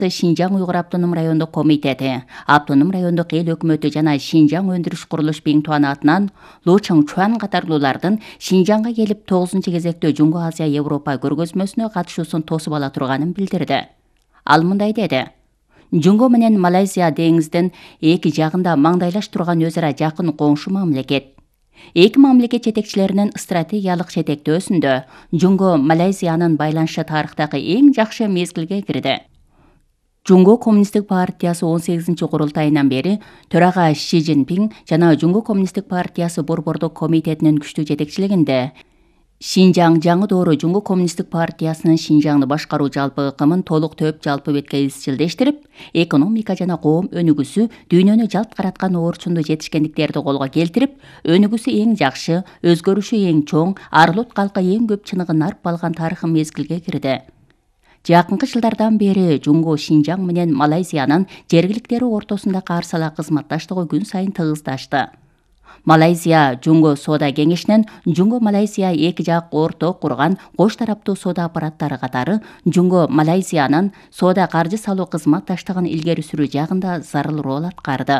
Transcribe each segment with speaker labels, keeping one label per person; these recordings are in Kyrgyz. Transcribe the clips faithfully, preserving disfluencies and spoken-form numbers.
Speaker 1: Шинжаң Уйгур автоном райондук комитети, автоном райондук эл өкмөтү жана Шинжаң өндүрүш курулуш Биңтуан атынан Лу Чоңчуан катарлуулардын Шинжаңга келип тогузунчу кезектө Жуңго Азия Европа көргөзмөсүнө катышуусун тосуп ала турганын билдирди. Ал мындай деди: Жуңго менен Малайзия деңиздин эки жагында маңдайлаш турган өз ара жакын коңшу мамлекет. Эки мамлекет жетекчилеринин стратегиялык жетектөөсүндө Жуңго Малайзиянын байланышы тарыхтагы эң жакшы мезгилге кирди. Жуңго Коммунисттик партиясы он сегизинчи курултайынан бери төрага Ши Цзиньпин жана Жуңго Коммунисттик партиясы борбордук комитетинин күчтүү жетекчилигинде Шинжаң жаңы доору Жуңго Коммунисттик партиясынын Шинжаңды башкаруу жалпы ыкымын толук төп жалпы бетке изчилдештирип, экономика жана коом өнүгүүсү дүйнөнү жалт караткан орчунду жетишкендиктерди колго келтирип, өнүгүүсү эң жакшы, өзгөрүшү эң чоң, арылут калкы эң көп чыныгын арып алган тарыхый мезгилге кирди. Жакынкы жылдардан бери Жуңго Шинжаң менен Малайзиянын жергиликтери ортосунда карсала кызматташтыгы күн сайын тыгыздашты. Малайзия Жуңго соода кеңешинен Жуңго Малайзия эки жак орток курган кош тараптуу соода аппараттары катары Жуңго Малайзиянын соода каржы салуу кызматташтыгын илгери сүрүү жагында зарыл роль аткарды.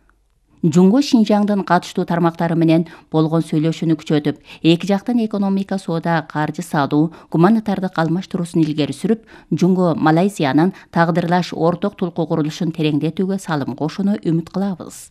Speaker 1: Жуңго Шинжаңдын катыштуу тармактары менен болгон сүйлөшүүнү күчөтүп, эки жактын экономика, соода, каржы салуу, гуманитардык алмаштыруусун илгери сүрүп, Жуңго Малайзиянын тагдырлаш орток тулку курулушун тереңдетүүгө салым кошууну үмүт кылабыз.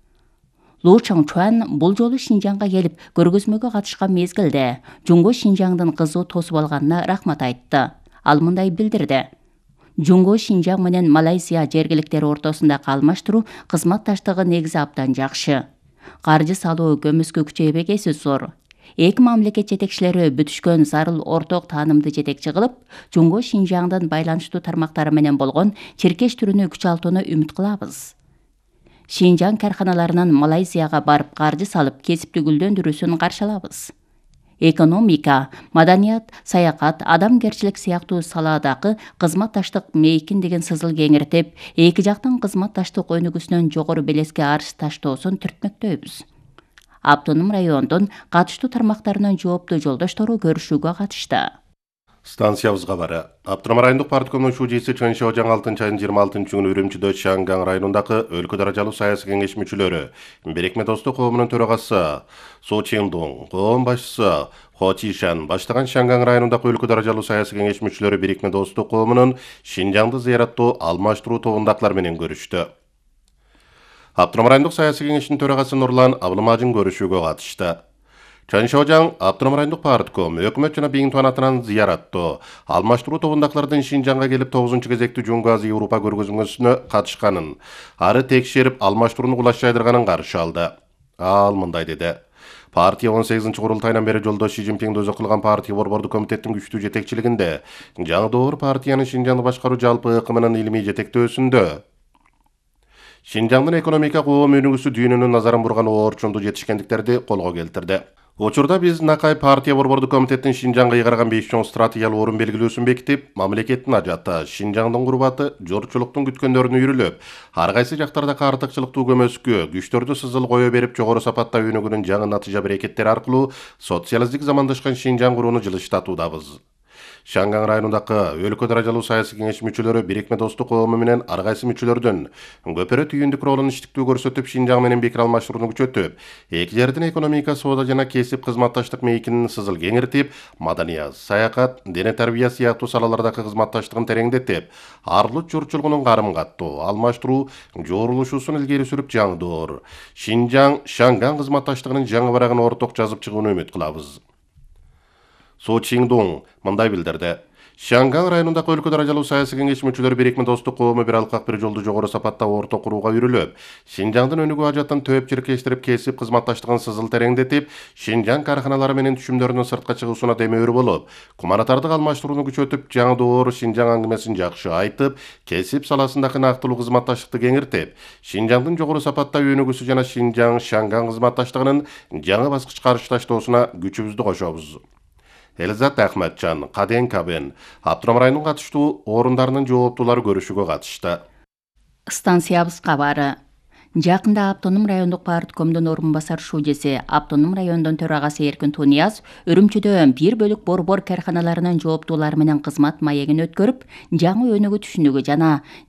Speaker 1: Лу Чоңчуан бул жолу Шинжаңга келип көргөзмөгө катышкан мезгилде Жуңго Шинжаңдын кызуу тосуп алганына рахмат айтты. Ал мындай билдирди: Жуңго Шинжаң менен Малайзия жергиликтери ортосунда алмаштыруу кызматташтыгы негизи абдан жакшы. Каржы салуу көмүскө күчөйбөгөсү зор. Эки мамлекет жетекчилери бүтүшкөн зарыл орток таанымды жетекчи кылып, Жуңго Шинжаңдын байланыштуу тармактары менен болгон чиркештирүүнү күчалтууну үмүт кылабыз. Шинжаң карханаларынын Малайзияга барып каржы салып, кесипти гүлдөндүрүүсүн каршылабыз. Экономика, маданият, саякат, адамгерчилик сыяктуу салаадагы кызматташтык мейкиндигин сызыл кеңиртип, эки жактын кызматташтык өнүгүүсүнөн жогору белеске арыз таштоосун түртмөктөйбүз. Автоном райондун катыштуу тармактарынын жооптуу жолдоштору көрүшүүгө катышты.
Speaker 2: Станциябызга бары. Автоном райондук парткомдун шужиси Чын Шоожаң алтынчы айдын жыйырма алтынчы күнү Үрүмчүдө Шаңгаң районундагы өлкө даражалуу саясий кеңеш мүчөлөрү, Бирикме Достук коомунун төрагасы Су Чиндуң, коом башчысы Хо Чишан баштаган Шаңгаң районундагы өлкө даражалуу саясий кеңеш мүчөлөрү Бирикме Достук коомунун Шинжаңды зыяраттоо алмаштыруу тобундагылар менен көрүштү. Автоном райондук саясий кеңештин төрагасы Нурлан Абылмажин көрүшүүгө катышты. Чын Шоожаң автоном райондук партком өкмөт жана Биңтуан атынан зыяраттоо алмаштыруу тобундагылардын Шинжаңга келип тогузунчу кезектүү Жуңго Азия Европа көргөзмөсүнө катышканын, ары текшерип алмаштырууну кулаш жайдырганын каршы алды. Ал мындай деди: Партия он сегизинчи курултайынан бери жолдош Ши Цзиньпин өзү кылган партия борбордук комитеттин күчтүү жетекчилигинде жаңы доор партиянын Шинжаңды башкаруу жалпы ыкымынын илимий жетектөөсүндө Шинжаңдын экономика, коом өнүгүүсү дүйнөнүн назарын бурган орчунду жетишкендиктерди колго келтирди. Учурда биз Накай партия борбордук комитеттин Шинжаңга ыйгарган беш чоң стратегиялык орун белгилөөсүн бекитип, мамлекеттин ажаты, Шинжаңдын курбаты, журтчулуктун күткөндөрүн үйрүлөп, ар кайсы жактардагы артыкчылыктуу көмөскө, күчтөрдү сызыл кое берип, жогору сапатта өнүгүүнүн жаңы натыйжа берекеттери аркылуу социалисттик замандашкан Шинжаң курууну жылыштатуудабыз. Шаңгаң районундагы өлкө даражалуу саясий кеңеш мүчөлөрү Бирикме Достук коому менен ар кайсы мүчөлөрдөн көпөрө түйүндүк ролун иштиктүү көрсөтүп, Шинжаң менен пикир алмашууну күчөтүп, эки жердин экономика, соода жана кесип кызматташтык мейкинин сызыл кеңиртип, маданият, саякат, дене тарбия сыяктуу салалардагы кызматташтыгын тереңдетип, арылут журтчулугунун карым каттоо, алмаштыруу, жоорулушуусун илгери сүрүп, жаңы доор Шинжаң Шаңгаң кызматташтыгынын жаңы барагын орток жазып чыгууну үмүт кылабыз. Су Чиндуң мындай билдирди: Шаңгаң районундагы өлкө даражалуу саясий кеңеш мүчөлөрү Бирикме Достук коому бир алкак бир жолду жогору сапатта орток курууга үйрүлүп, Шинжаңдын өнүгүү ажатын төп чиркештирип, кесип кызматташтыгын сызыл тереңдетип, Шинжаң карханалары менен түшүмдөрүнүн сыртка чыгуусуна демөөр болуп, гуманитардык алмаштырууну күчөтүп, жаңы доор Шинжаң аңгымесин жакшы айтып, кесип саласындагы нактылуу кызматташтыкты кеңиртип, Шинжаңдын жогору сапатта өнүгүүсү жана Шинжаң Шаңгаң кызматташтыгынын жаңы баскычка карышташтоосуна күчүбүздү кошобуз. Элизат Ахматжан, Каден Кабен, автоном районунун катыштуу орундарынын жооптуулары көрүшүүгө катышты.
Speaker 1: Станциябызга бары. Жакында автоном райондук парткомдун орун басар шужиси, автоном райондун төрагасы Эркин Тунияз Үрүмчүдө бир бөлүк борбор карханаларынын жооптуулары менен кызмат маегин өткөрүп, жаңы өнүгүү түшүнүгү жана